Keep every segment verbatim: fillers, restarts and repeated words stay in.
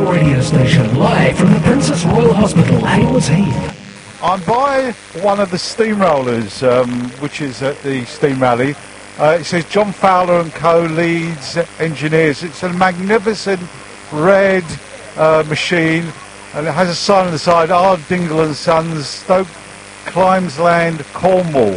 radio station, live from the Princess Royal Hospital, Haywards Heath. I'm by one of the steamrollers, um, which is at the Steam Rally. Uh, it says John Fowler and Co. Leeds Engineers. It's a magnificent red uh, machine, and it has a sign on the side, R. Dingle and Sons, Stoke Climsland, Cornwall.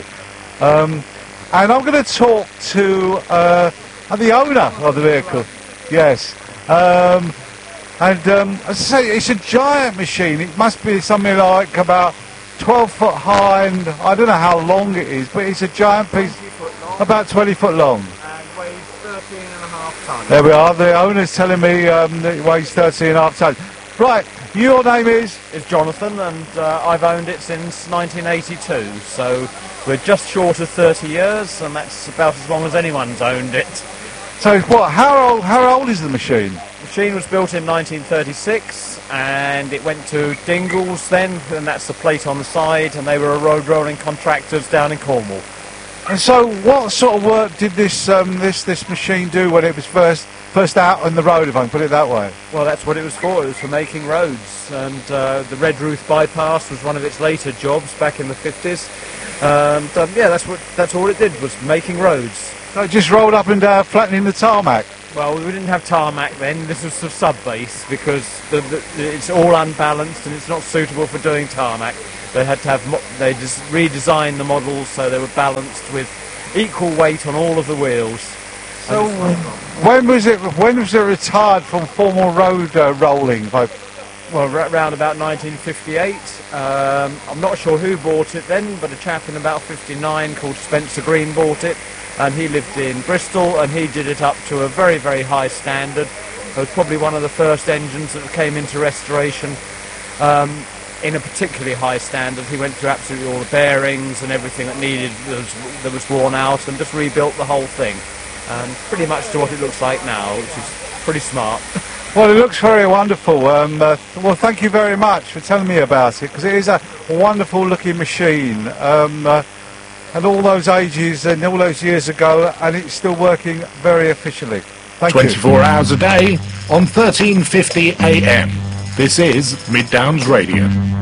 Um, and I'm going to talk to uh, the owner of the vehicle. Yes. Um, and um, as I say, it's a giant machine. It must be something like about twelve foot high, and I don't know how long it is, but it's a giant piece, about twenty foot long. And weighs thirteen and a half tonnes. There we are. The owner's telling me um, that it weighs thirteen and a half tonnes. Right, your name is? It's Jonathan, and uh, I've owned it since nineteen eighty-two, so we're just short of thirty years, and that's about as long as anyone's owned it. So what? How old? How old is the machine? The machine was built in nineteen thirty-six, and it went to Dingles then, and that's the plate on the side, and they were a road rolling contractors down in Cornwall. And so, what sort of work did this um, this this machine do when it was first first out on the road, if I can put it that way? Well, that's what it was for. It was for making roads, and uh, the Redruth bypass was one of its later jobs back in the fifties. And um, yeah, that's what that's all it did, was making roads. So it just rolled up and down, flattening the tarmac. Well, we didn't have tarmac then. This was the sub-base, because the, the, it's all unbalanced and it's not suitable for doing tarmac. They had to have mo they just redesigned the models so they were balanced with equal weight on all of the wheels. So when was it? When was it retired from formal road uh, rolling? If I... Well, around about nineteen fifty-eight. Um, I'm not sure who bought it then, but a chap in about fifty-nine called Spencer Green bought it, and he lived in Bristol, and he did it up to a very, very high standard. It was probably one of the first engines that came into restoration um, in a particularly high standard. He went through absolutely all the bearings and everything that needed that was, that was worn out, and just rebuilt the whole thing, and pretty much to what it looks like now, which is pretty smart. Well, it looks very wonderful. Um, uh, well, thank you very much for telling me about it, because it is a wonderful looking machine. Um, uh, and all those ages and all those years ago, and it's still working very efficiently. Thank you. twenty-four hours a day on thirteen fifty A M. This is Mid Downs Radio.